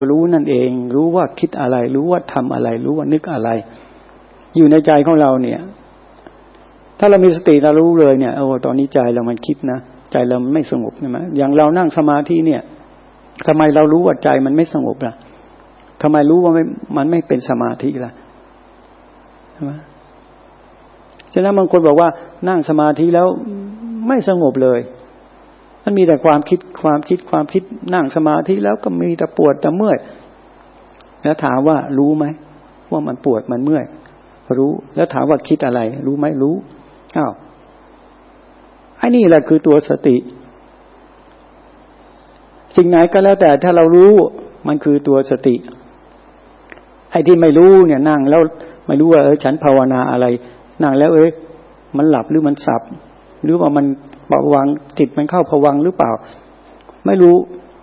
รู้นั่นเองรู้ว่าคิดอะไรรู้ว่าทำอะไรรู้ว่านึกอะไรอยู่ในใจของเราเนี่ยถ้าเรามีสติเรารู้เลยเนี่ยโอ้ตอนนี้ใจเรามันคิดนะใจเรามันไม่สงบใช่ไหมอย่างเรานั่งสมาธิเนี่ยทำไมเรารู้ว่าใจมันไม่สงบล่ะทำไมรู้ว่ามันไม่เป็นสมาธิล่ะใช่ไหมฉะนั้นบางคนบอกว่านั่งสมาธิแล้วไม่สงบเลยมันมีแต่ความคิดนั่งสมาธิแล้วก็มีแต่ปวดแต่เมื่อยแล้วถามว่ารู้ไหมว่ามันปวดมันเมื่อยรู้แล้วถามว่าคิดอะไรรู้ไหมรู้อ้าวไอ้นี่แหละคือตัวสติสิ่งไหนก็แล้วแต่ถ้าเรารู้มันคือตัวสติไอ้ที่ไม่รู้เนี่ยนั่งแล้วไม่รู้ว่าฉันภาวนาอะไรนั่งแล้วมันหลับหรือมันสับหรือว่ามันภวังค์จิตมันเข้าภวังค์หรือเปล่าไม่รู้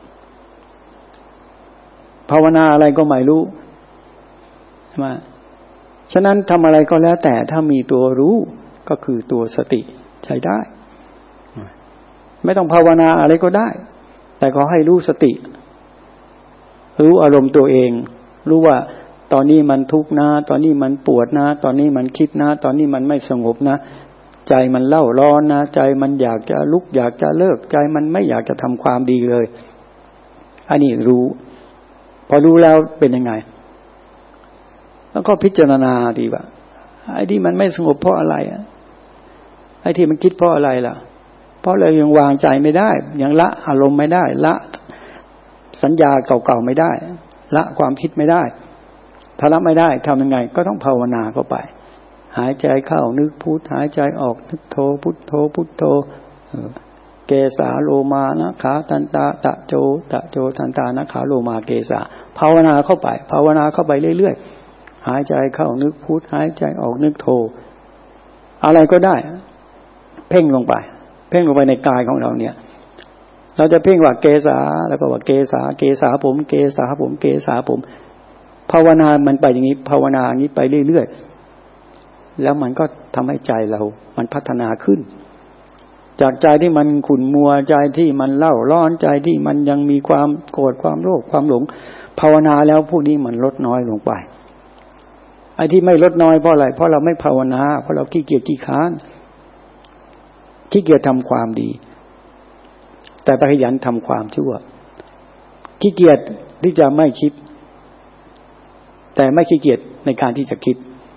ภาวนาอะไรก็ไม่รู้มาฉะนั้นทำอะไรก็แล้วแต่ถ้ามีตัวรู้ก็คือตัวสติใช้ได้ไม่ต้องภาวนาอะไรก็ได้แต่ขอให้รู้สติรู้อารมณ์ตัวเองรู้ว่าตอนนี้มันทุกข์นะตอนนี้มันปวดนะตอนนี้มันคิดนะตอนนี้มันไม่สงบนะใจมันเล่าร้อนนะใจมันอยากจะลุกอยากจะเลิกใจมันไม่อยากจะทำความดีเลยอันนี้รู้พอรู้แล้วเป็นยังไงแล้วก็พิจารณาดีว่าไอ้ที่มันไม่สงบเพราะอะไรไอ้ที่มันคิดเพราะอะไรล่ะเพราะเรายังวางใจไม่ได้ยังละอารมณ์ไม่ได้ละสัญญาเก่าๆไม่ได้ละความคิดไม่ได้ถ้าละไม่ได้ทำยังไงก็ต้องภาวนาเข้าไปหายใจเข้านึกพุทหายใจออกนึกโธพุทโธพุทโธเกสาโลมานะขาตันตาตะโจทันตานะขาโลมาเกสาภาวนาเข้าไปภาวนาเข้าไปเรื่อยๆหายใจเข้านึกพุทหายใจออกนึกโธอะไรก็ได้เพ่งลงไปในกายของเราเนี่ยเราจะเพ่งว่าเกสาแล้วก็ว่าเกสาผมเกสาผมเกสาผมภาวนามันไปอย่างนี้ภาวนาอย่างนี้ไปเรื่อยๆแล้วมันก็ทำให้ใจเรามันพัฒนาขึ้นจากใจที่มันขุ่นมัวใจที่มันเล่าร้อนใจที่มันยังมีความโกรธความโลภความหลงภาวนาแล้วพวกนี้มันลดน้อยลงไปไอ้ที่ไม่ลดน้อยเพราะอะไรเพราะเราไม่ภาวนาเพราะเราขี้เกียจขี้ค้านขี้เกียจทำความดีแต่ขยันทำความชั่วขี้เกียจที่จะไม่คิดแต่ไม่ขี้เกียจในการที่จะคิด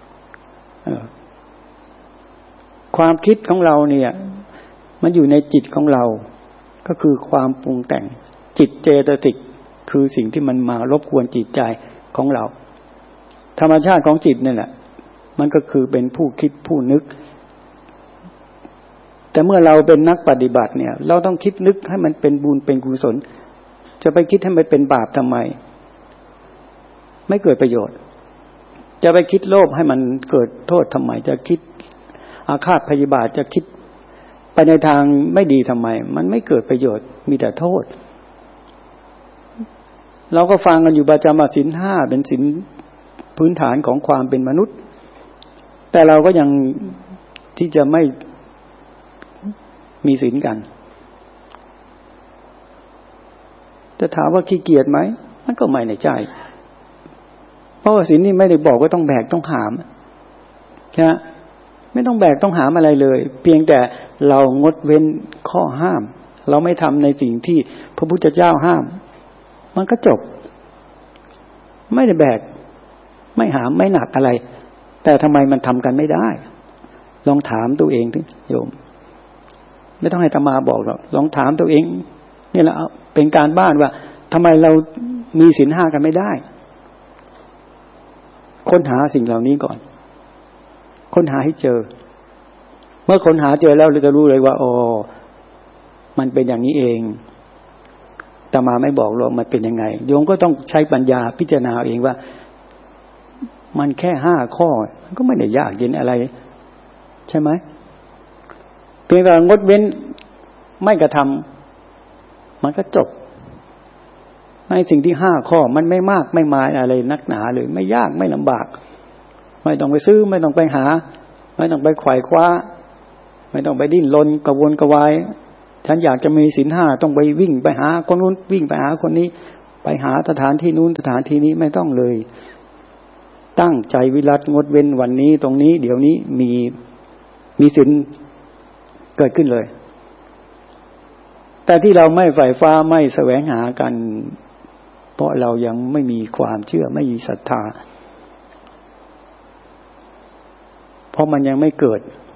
ความคิดของเราเนี่ยมันอยู่ในจิตของเราก็คือความปรุงแต่งจิตเจตสิกคือสิ่งที่มันมารบกวนจิตใจของเราธรรมชาติของจิตนี่แหละมันก็คือเป็นผู้คิดผู้นึกแต่เมื่อเราเป็นนักปฏิบัติเนี่ยเราต้องคิดนึกให้มันเป็นบุญเป็นกุศลจะไปคิดให้มันเป็นบาปทำไมไม่เกิดประโยชน์จะไปคิดโลภให้มันเกิดโทษทำไมจะคิดอาฆาตพยาบาทจะคิดไปในทางไม่ดีทำไมมันไม่เกิดประโยชน์มีแต่โทษเราก็ฟังกันอยู่ประจำว่าศีล 5เป็นศีลพื้นฐานของความเป็นมนุษย์แต่เราก็ยังที่จะไม่มีศีลกันจะถามว่าขี้เกียจไหมมันก็ไม่ในใจเพราะว่าศีลนี่ไม่ได้บอกว่าต้องแบกต้องหามใช่ไหมไม่ต้องแบกต้องหามอะไรเลยเพียงแต่เรางดเว้นข้อห้ามเราไม่ทำในสิ่งที่พระพุทธเจ้าห้ามมันก็จบไม่ได้แบกไม่หามไม่หนักอะไรแต่ทำไมมันทำกันไม่ได้ลองถามตัวเองดิโยมไม่ต้องให้อาตมาบอกหรอกลองถามตัวเองนี่แหละเป็นการบ้านว่าทำไมเรามีศีล 5กันไม่ได้ค้นหาสิ่งเหล่านี้ก่อนค้นหาให้เจอเมื่อค้นหาเจอแล้วเราจะรู้เลยว่าอ๋อมันเป็นอย่างนี้เองอาตมาไม่บอกหรอกมันเป็นยังไงโยมก็ต้องใช้ปัญญาพิจารณาเองว่ามันแค่5ข้อมันก็ไม่ได้ยากเย็นอะไรใช่ไหมเพียงแต่งดเว้นไม่กระทำมันก็จบในสิ่งที่5ข้อมันไม่มากไม่มายอะไรนักหนาเลยไม่ยากไม่ลำบากไม่ต้องไปซื้อไม่ต้องไปหาไม่ต้องไปไขว่คว้าไม่ต้องไปดิ้นรนกระวนกระวายฉันอยากจะมีศีล 5ต้องไปวิ่งไปหาคนนู้นวิ่งไปหาคนนี้ไปหาสถานที่นู้นสถานที่นี้ไม่ต้องเลยตั้งใจวิรัติงดเว้นวันนี้ตรงนี้เดี๋ยวนี้มีศีลเกิดขึ้นเลยแต่ที่เราไม่ใฝ่ฟ้าไม่แสวงหากันเพราะเรายังไม่มีความเชื่อไม่มีศรัทธาเพราะมันยังไม่เกิด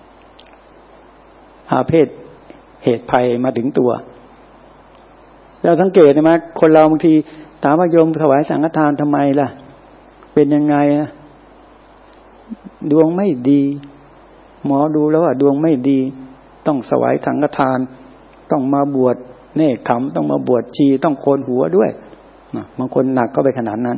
อาเพศเหตุภัยมาถึงตัวเราสังเกตไหมคนเราบางทีถามว่าโยมถวายสังฆทานทำไมล่ะเป็นยังไงนะดวงไม่ดีหมอดูแล้วว่าดวงไม่ดีต้องถวายสังฆทานต้องมาบวชเนกขัมต้องมาบวชชีต้องโกนหัวด้วยบางคนหนักก็ไปขนาดนั้น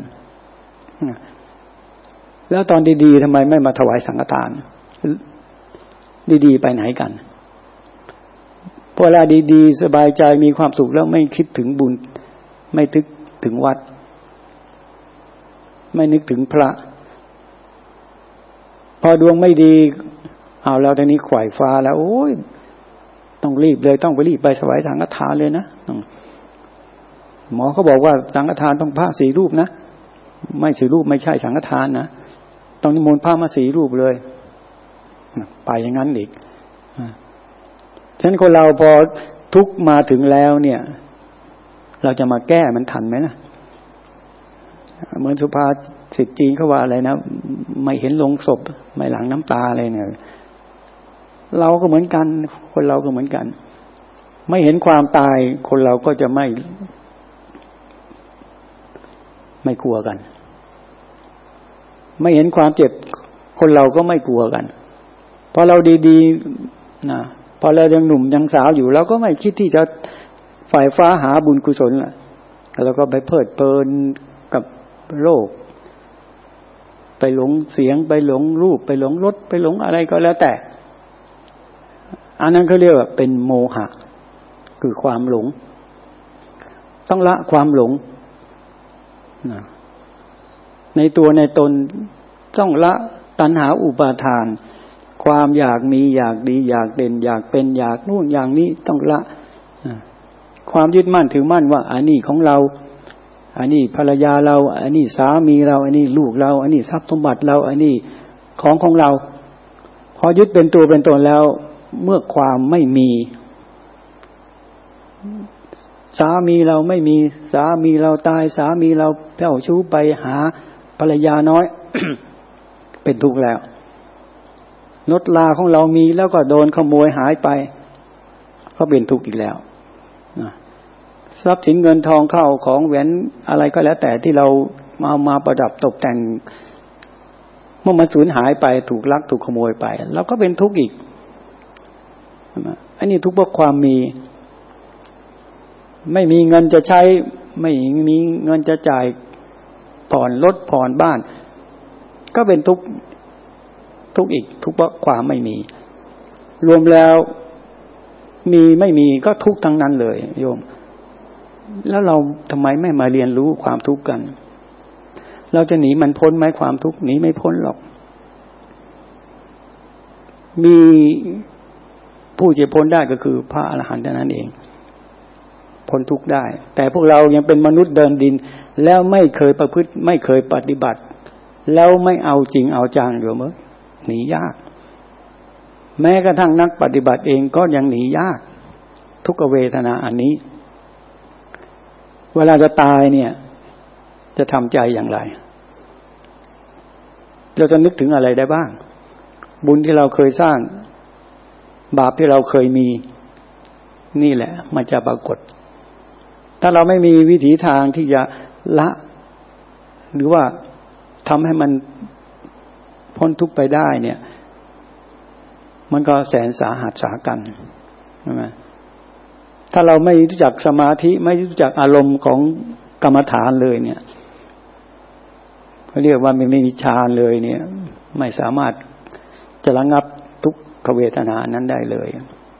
แล้วตอนดีๆทำไมไม่มาถวายสังฆทานดีๆไปไหนกันพอเวลาดีๆสบายใจมีความสุขแล้วไม่คิดถึงบุญไม่นึกถึงวัดไม่นึกถึงพระพอดวงไม่ดีเอาแล้วตอนนี้ขวายฟ้าแล้วโอ้ยต้องรีบเลยต้องไปรีบไปถวายสังฆทานเลยนะหมอเขาบอกว่าสังฆทานต้องพระ4 รูปนะไม่4 รูปไม่ใช่สังฆทานนะต้องนิมนต์พระมา4 รูปเลยไปอย่างนั้นอีกฉะนั้นคนเราพอทุกข์มาถึงแล้วเนี่ยเราจะมาแก้มันทันไหมนะเหมือนสุภาษิตจีนเขาว่าอะไรนะไม่เห็นลงศพไม่หลั่งน้ำตาอะไรเนี่ยเราก็เหมือนกันคนเราก็เหมือนกันไม่เห็นความตายคนเราก็จะไม่กลัวกันไม่เห็นความเจ็บคนเราก็ไม่กลัวกันพอเราดีๆนะพอเรายังหนุ่มยังสาวอยู่เราก็ไม่คิดที่จะฝ่ายฟ้าหาบุญกุศลล่ะแล้วก็ไปเพลิดเพลินกับโลกไปหลงเสียงไปหลงรูปไปหลงรสไปหลงอะไรก็แล้วแต่อันนั้นเขาเรียกว่าเป็นโมหะคือความหลงต้องละความหลงในตัวในตนต้องละตัณหาอุปาทานความอยากมีอยากดีอยากเด่นอยากเป็นอยากนู่นอย่างนี้ต้องละความยึดมั่นถือมั่นว่าอันนี้ของเราอันนี้ภรรยาเราอันนี้สามีเราอันนี้ลูกเราอันนี้ทรัพย์สมบัติเราอันนี้ของเราพอยึดเป็นตัวเป็นตนแล้วเมื่อความไม่มีสามีเราไม่มีสามีเราตายสามีเราเจ้าชู้ไปหาภรรยาน้อย เป็นทุกข์แล้วรถลาของเรามีแล้วก็โดนขโมยหายไปก็เป็นทุกข์อีกแล้วทรัพย์สินเงินทองเข้าของแหวนอะไรก็แล้วแต่ที่เรามาประดับตกแต่งเมื่อมันสูญหายไปถูกลักถูกขโมยไปเราก็เป็นทุกข์อีกอันนี้ทุกข์เพราะความมีไม่มีเงินจะใช้ไม่มีเงินจะจ่ายผ่อนรถผ่อนบ้านก็เป็นทุกข์อีกทุกข์เพราะความไม่มีรวมแล้วมีไม่มีก็ทุกข์ทั้งนั้นเลยโยมแล้วเราทำไมไม่มาเรียนรู้ความทุกข์กันเราจะหนีมันพ้นไหมความทุกข์หนีไม่พ้นหรอกมีผู้จะพ้นได้ก็คือพระอรหันต์เท่านั้นเองพ้นทุกข์ได้แต่พวกเรายังเป็นมนุษย์เดินดินแล้วไม่เคยประพฤติไม่เคยปฏิบัติแล้วไม่เอาจริงเอาจังอยู่มั้ยหนียากแม้กระทั่งนักปฏิบัติเองก็ยังหนียากทุกขเวทนาอันนี้เวลาจะตายเนี่ยจะทำใจอย่างไรเราจะนึกถึงอะไรได้บ้างบุญที่เราเคยสร้างบาปที่เราเคยมีนี่แหละมันจะปรากฏถ้าเราไม่มีวิถีทางที่จะละหรือว่าทำให้มันพ้นทุกข์ไปได้เนี่ยมันก็แสนสาหัสสากันใช่ไหมถ้าเราไม่รู้จักสมาธิไม่รู้จักอารมณ์ของกรรมฐานเลยเนี่ยเขาเรียกว่าไม่มีฌานเลยเนี่ยไม่สามารถจะระงับทุกขเวทนานั้นได้เลย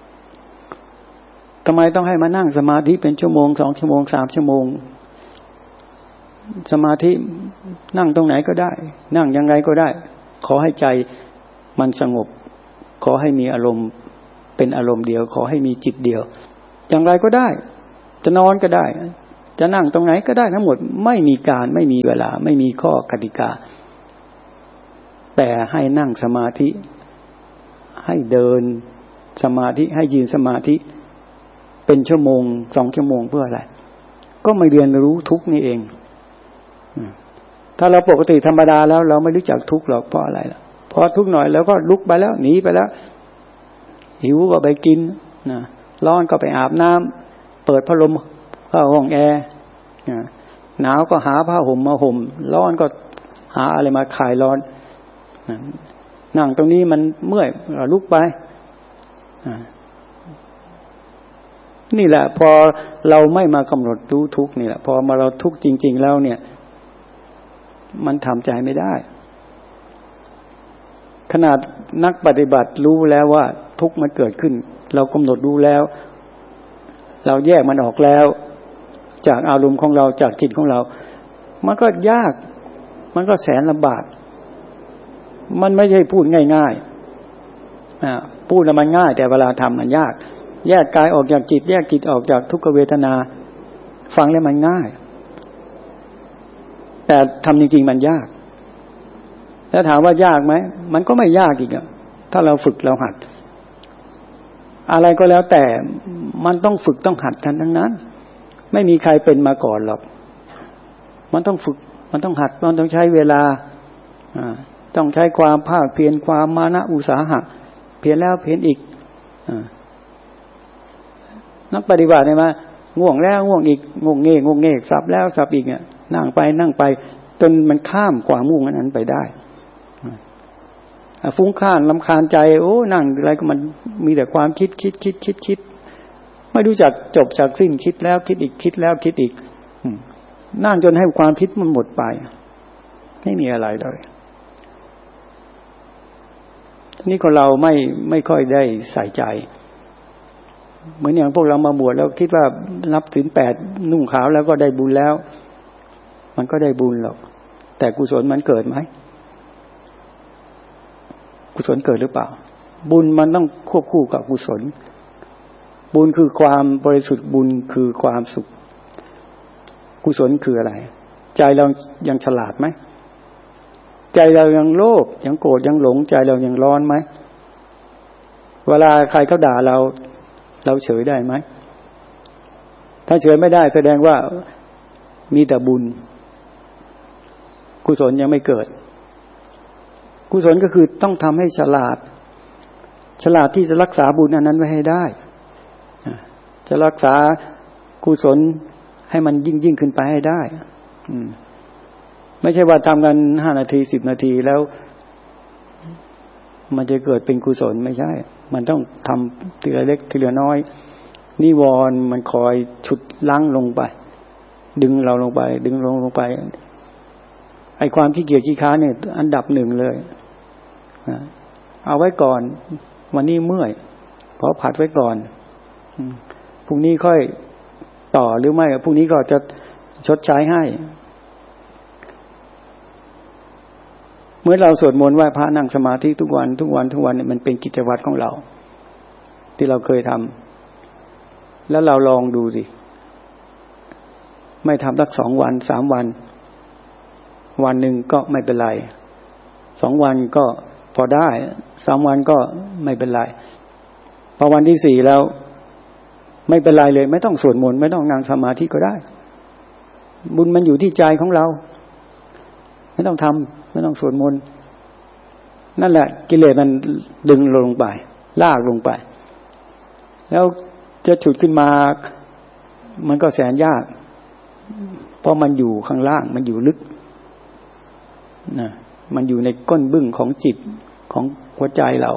ทำไมต้องให้มานั่งสมาธิเป็นชั่วโมง2 ชั่วโมง3 ชั่วโมงสมาธินั่งตรงไหนก็ได้นั่งยังไงก็ได้ขอให้ใจมันสงบขอให้มีอารมณ์เป็นอารมณ์เดียวขอให้มีจิตเดียวอย่างไรก็ได้จะนอนก็ได้จะนั่งตรงไหนก็ได้ทั้งหมดไม่มีการไม่มีเวลาไม่มีข้อกติกาแต่ให้นั่งสมาธิให้เดินสมาธิให้ยืนสมาธิเป็นชั่วโมง2 ชั่วโมงเพื่ออะไรก็ไม่เรียนรู้ทุกข์นี่เองถ้าเราปกติธรรมดาแล้วเราไม่รู้จักทุกข์หรอกเพราะอะไรล่ะพอทุกข์หน่อยแล้วก็ลุกไปแล้วหนีไปแล้วหิวก็ไปกินนะร้อนก็ไปอาบน้ำเปิดพัดลมเข้าห้องแอร์หนาวก็หาผ้าห่มมาห่มร้อนก็หาอะไรมาคลายร้อนนั่งตรงนี้มันเมื่อยลุกไปนี่แหละพอเราไม่มากำหนดรู้ทุกข์นี่แหละพอมาเราทุกข์จริงๆแล้วเนี่ยมันทำใจไม่ได้ขนาดนักปฏิบัติรู้แล้วว่าทุกข์มันเกิดขึ้นเรากำหนดรู้แล้วเราแยกมันออกแล้วจากอารมณ์ของเราจากจิตของเรามันก็ยากมันก็แสนลำบากมันไม่ใช่พูดง่ายๆพูดแล้วมันง่ายแต่เวลาทำมันยากแยกกายออกจากจิตแยกจิตออกจากทุกขเวทนาฟังแล้วมันง่ายแต่ทำจริงๆมันยากแล้วถามว่ายากไหมมันก็ไม่ยากอีกถ้าเราฝึกเราหัดอะไรก็แล้วแต่มันต้องฝึกต้องหัดกันทั้งนั้นไม่มีใครเป็นมาก่อนหรอกมันต้องฝึกมันต้องหัดมันต้องใช้เวลาต้องใช้ความภาคเพียรความมานะอุตสาหะเพียรแล้วเพียรอีกนักปฏิบัติเนี่ยมาง่วงแล้วง่วงอีกงงเง่สับแล้วสับอีกเนี่ยนั่งไปจนมันข้ามความง่วงนั้นไปได้ฟุ้งซ่านรำคาญใจโอ้นั่งอะไรก็มันมีแต่ความคิดไม่รู้จักจบจากสิ้นคิดแล้วคิดอีกคิดแล้วคิดอีกนั่งจนให้ความคิดมันหมดไปไม่มีอะไรเลยนี่คนเราไม่ค่อยได้ใส่ใจเหมือนอย่างพวกเรามาบวชแล้วคิดว่านับศีล8นุ่งขาวแล้วก็ได้บุญแล้วมันก็ได้บุญหรอกแต่กุศลมันเกิดไหมกุศลเกิดหรือเปล่าบุญมันต้องควบคู่กับกุศลบุญคือความบริสุทธิ์บุญคือความสุขกุศลคืออะไรใจเรายังฉลาดไหมใจเรายังโลภยังโกรธยังหลงใจเรายังร้อนไหมเวลาใครเขาด่าเราเฉยได้ไหมถ้าเฉยไม่ได้แสดงว่ามีแต่บุญกุศลยังไม่เกิดกุศลก็คือต้องทำให้ฉลาดที่จะรักษาบุญอันนั้นไว้ให้ได้จะรักษากุศลให้มันยิ่งขึ้นไปให้ได้ไม่ใช่ว่าทำกัน5 นาที10 นาทีแล้วมันจะเกิดเป็นกุศลไม่ใช่มันต้องทำทีละเล็กทีละน้อยนิวรณ์มันคอยฉุดรั้งลงไปดึงเราลงไปดึงลงไปไอ้ความขี้เกียจขี้ค้านเนี่ยอันดับ1เลยเอาไว้ก่อนวันนี้เมื่อยขอผัดไว้ก่อนพรุ่งนี้ค่อยต่อหรือไม่พรุ่งนี้ก็จะชดใช้ให้เมื่อเราสวดมนต์ไหว้พระนั่งสมาธิทุกวันเนี่ยมันเป็นกิจวัตรของเราที่เราเคยทำแล้วเราลองดูสิไม่ทำสัก2 วัน3 วันวันหนึ่งก็ไม่เป็นไร2 วันก็พอได้3 วันก็ไม่เป็นไรพอวันที่4แล้วไม่เป็นไรเลยไม่ต้องสวดมนต์ไม่ต้องนั่งสมาธิก็ได้บุญมันอยู่ที่ใจของเราไม่ต้องทำไม่ต้องสวดมนต์นั่นแหละกิเลสมันดึงลงไปลากลงไปแล้วจะฉุดขึ้นมามันก็แสนยากเพราะมันอยู่ข้างล่างมันอยู่ลึกนะมันอยู่ในก้นบึ้งของจิตของหัวใจเรา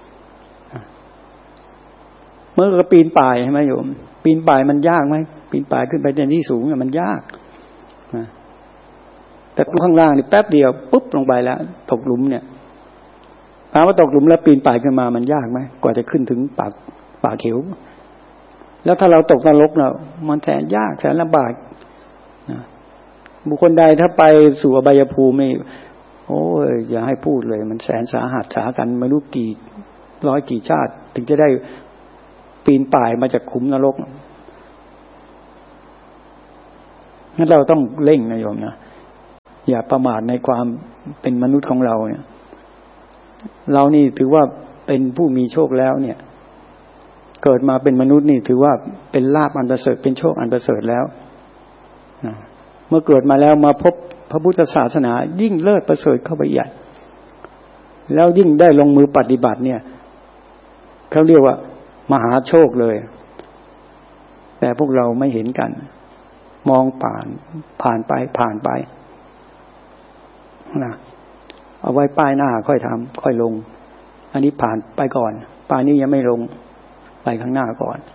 เมื่อก็ปีนป่ายใช่ไหมโยมปีนป่ายมันยากไหมปีนป่ายขึ้นไปในที่สูงเนี่ยมันยากแต่ข้างล่างนี่แป๊บเดียวปุ๊บลงไปแล้วตกหลุมเนี่ยถามว่าตกหลุมแล้วปีนป่ายขึ้นมามันยากไหมกว่าจะขึ้นถึงป่าเขียวแล้วถ้าเราตกนรกเนาะมันแสนยากแสนลำบากบุคคลใดถ้าไปสู่อบายภูมิโอ้ยอย่าให้พูดเลยมันแสนสาหัสสากันไม่รู้กี่ร้อยกี่ชาติถึงจะได้ปีนป่ายมาจากขุมนรกงั้นเราต้องเร่งนะโยมนะอย่าประมาทในความเป็นมนุษย์ของเราเนี่ยเรานี่ถือว่าเป็นผู้มีโชคแล้วเนี่ยเกิดมาเป็นมนุษย์นี่ถือว่าเป็นลาภอันประเสริฐเป็นโชคอันประเสริฐแล้วเมื่อเกิดมาแล้วมาพบพระพุทธศาสนายิ่งเลิศประเสริฐเข้าไปใหญ่แล้วยิ่งได้ลงมือปฏิบัติเนี่ยเขาเรียกว่ามหาโชคเลยแต่พวกเราไม่เห็นกันมองผ่านไปนะเอาไว้ป้ายหน้าค่อยทำค่อยลงอันนี้ผ่านไปก่อนป้ายนี้ยังไม่ลงไปข้างหน้าก่อน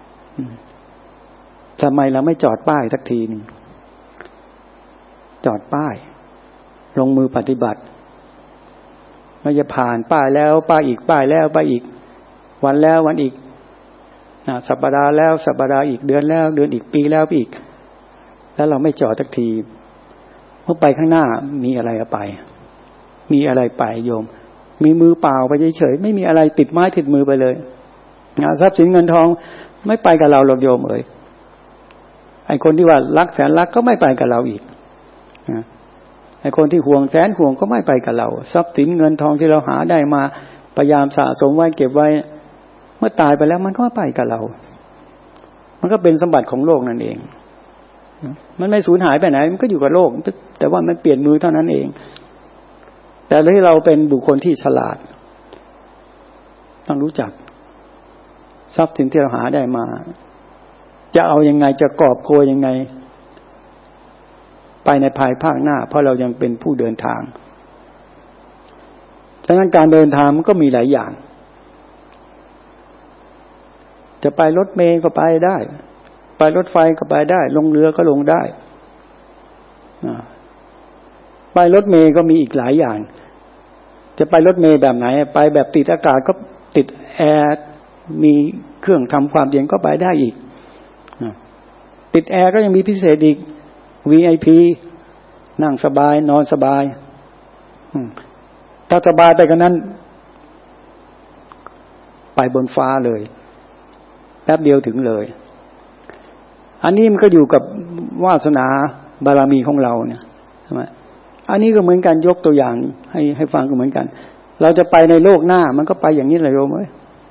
ทำไมเราไม่จอดป้ายสักทีนึงจอดป้ายลงมือปฏิบัติไม่จะผ่านป้ายแล้วป้ายอีกป้ายแล้วป้ายอีกวันแล้ววันอีกสัปดาห์แล้วสัปดาห์อีกเดือนแล้วเดือนอีกปีแล้วอีกแล้วเราไม่จอดสักทีเมื่อไปข้างหน้ามีอะไรไปมีอะไรไปโยมมีมือเปล่าไปเฉยๆไม่มีอะไรติดไม้ติดมือไปเลยทรัพย์สินเงินทองไม่ไปกับเราหรอกโยมเอ๋ยไอ้คนที่ว่ารักแสนรักก็ไม่ไปกับเราอีกไอ้คนที่ห่วงแสนห่วงก็ไม่ไปกับเราทรัพย์สินเงินทองที่เราหาได้มาพยายามสะสมไว้เก็บไว้เมื่อตายไปแล้วมันก็ไม่ไปกับเรามันก็เป็นสมบัติของโลกนั่นเองมันไม่สูญหายไปไหนมันก็อยู่กับโลกแต่ว่ามันเปลี่ยนมือเท่านั้นเองแต่ที่เราเป็นบุคคลที่ฉลาดต้องรู้จักทรัพย์สินที่เราหาได้มาจะเอายังไงจะกอบโกยยังไงไปในภายภาคหน้าเพราะเรายังเป็นผู้เดินทางฉะนั้นการเดินทางมันก็มีหลายอย่างจะไปรถเมล์ก็ไปได้ไปรถไฟก็ไปได้ลงเรือก็ลงได้ไปรถเมล์ก็มีอีกหลายอย่างจะไปรถเมล์แบบไหนไปแบบติดอากาศก็ติดแอร์มีเครื่องทำความเย็นก็ไปได้อีกติดแอร์ก็ยังมีพิเศษอีก VIP นั่งสบายนอนสบายถ้าสบายไปกว่านั้นไปบนฟ้าเลยแป๊บเดียวถึงเลยอันนี้มันก็อยู่กับวาสนาบารมีของเราเนี่ยใช่ไหมอันนี้ก็เหมือนกันยกตัวอย่างให้ฟังก็เหมือนกันเราจะไปในโลกหน้ามันก็ไปอย่างนี้แหละโยมเอ้ย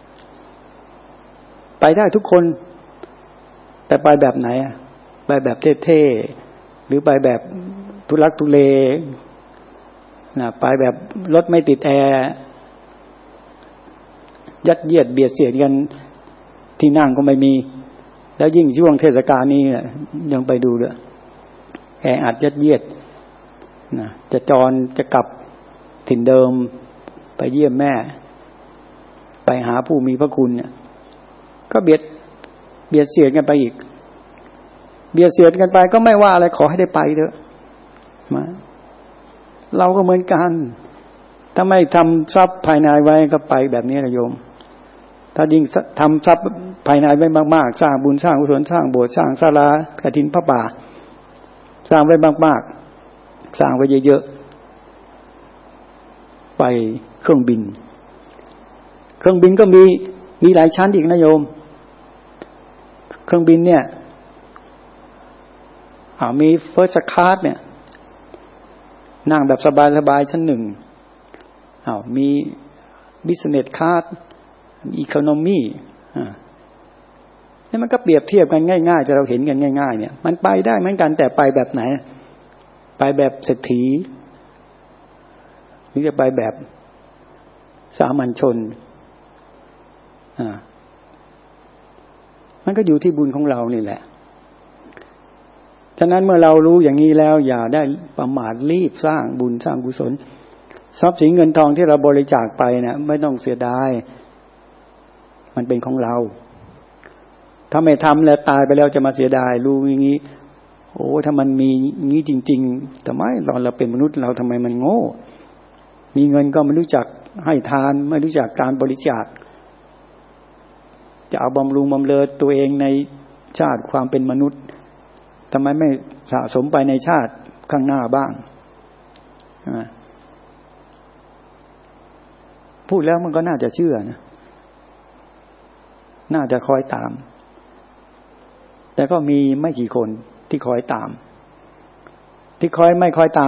ไปได้ทุกคนแต่ไปแบบไหนไปแบบเท่ๆหรือไปแบบทุลักทุเลไปแบบรถไม่ติดแอร์ยัดเยียดเบียดเสียดกันที่นั่งก็ไม่มีแล้วยิ่งช่วงเทศกาลนี้ยังไปดูด้วยแออัดยัดเยียดจะจรจะกลับถิ่นเดิมไปเยี่ยมแม่ไปหาผู้มีพระคุณเนี่ยก็เบียดเสียดกันไปอีกเบียดเสียดกันไปก็ไม่ว่าอะไรขอให้ได้ไปเถอะมาเราก็เหมือนกันถ้าไม่ทำทรัพย์ภายในไว้ก็ไปแบบนี้นะโยมถ้ายิ่งทำทรัพย์ภายในไว้มากๆสร้างบุญสร้างกุศลสร้างโบสถ์สร้างศาลากฐินพระป่าสร้างไว้มากๆสร้างไว้เยอะๆไปเครื่องบินก็มีหลายชั้นอีกนะโยมเครื่องบินเนี่ยมี First Class เนี่ยนั่งแบบสบายๆชั้นหนึ่งมี Business Class มี Economy นี่มันก็เปรียบเทียบกันง่ายๆจะเราเห็นกันง่ายๆเนี่ยมันไปได้เหมือนกันแต่ไปแบบไหนไปแบบเศรษฐีหรือจะไปแบบสามัญชนมันก็อยู่ที่บุญของเรานี่แหละฉะนั้นเมื่อเรารู้อย่างนี้แล้วอย่าได้ประมาทรีบสร้างบุญสร้างกุศลทรัพย์สินเงินทองที่เราบริจาคไปเนี่ยไม่ต้องเสียดายมันเป็นของเราถ้าไม่ทำแล้วตายไปแล้วจะมาเสียดายรู้อย่างนี้โอ้ถ้ามันมีงี้จริงๆแต่ไม่ตอนเราเป็นมนุษย์เราทำไมมันโง่มีเงินก็ไม่รู้จักให้ทานไม่รู้จักการบริจาคจะเอาบำรุงบำเรอตัวเองในชาติความเป็นมนุษย์ทำไมไม่สะสมไปในชาติข้างหน้าบ้างพูดแล้วมันก็น่าจะเชื่อนะน่าจะคอยตามแต่ก็มีไม่กี่คนที่คอยตามที่ไม่คอยตาม